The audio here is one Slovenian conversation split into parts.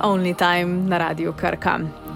Only Time na Radiu Krka.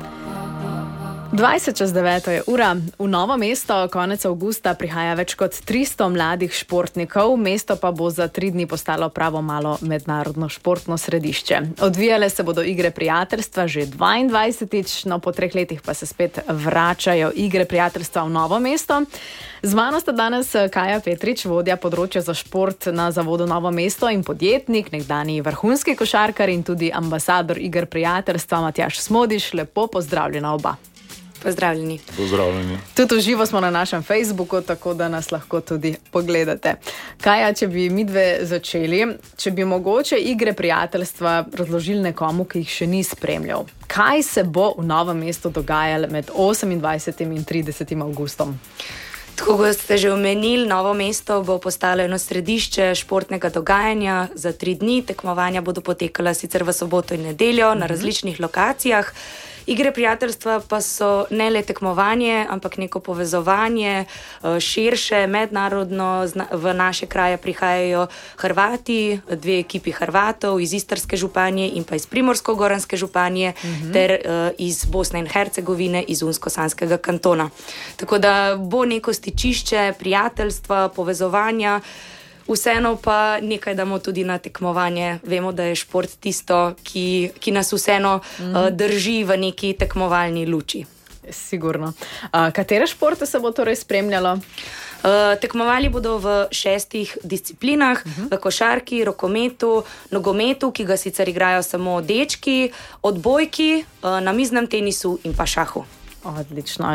8:20 je ura. V Novo mesto konec avgusta prihaja več kot 300 mladih športnikov, mesto pa bo za 3 dni postalo pravo malo mednarodno športno središče. Odvijale se bodo igre prijateljstva že 22-tič, no po 3 letih pa se spet vračajo igre prijateljstva v Novo mesto. Z mano sta danes Kaja Petrič, vodja področja za šport na Zavodu Novo mesto in podjetnik, nekdanji vrhunski košarkar in tudi ambasador iger prijateljstva Matjaž Smodiš. Lepo pozdravljena oba. Pozdravljeni. Pozdravljeni. Tudi v živo smo na našem Facebooku, tako da nas lahko tudi pogledate. Kaja, če bi midve začeli, če bi mogoče igre prijateljstva razložili nekomu, ki jih še ni spremljal. Kaj se bo v Novem mestu dogajalo med 28. in 30. avgustom? Tako kot ste že omenili, Novo mesto bo postalo eno središče športnega dogajanja za 3 dni. Tekmovanja bodo potekala sicer v soboto in nedeljo na različnih lokacijah. Igre prijateljstva pa so ne le tekmovanje, ampak neko povezovanje širše, mednarodno. V naše kraje prihajajo Hrvati, 2 ekipi Hrvatov iz Istarske županije in pa iz Primorsko-goranske županije ter iz Bosne in Hercegovine, iz Unsko-Sanskega kantona. Tako da bo neko stičišče prijateljstva, povezovanja. Vseeno pa nekaj damo tudi na tekmovanje. Vemo, da je šport tisto, ki nas vseeno drži v neki tekmovalni luči. Sigurno. Katere športe se bo torej spremljalo? Tekmovali bodo v 6 disciplinah, v košarki, rokometu, nogometu, ki ga sicer igrajo samo dečki, odbojki, namiznem tenisu in pa šahu. Odlično.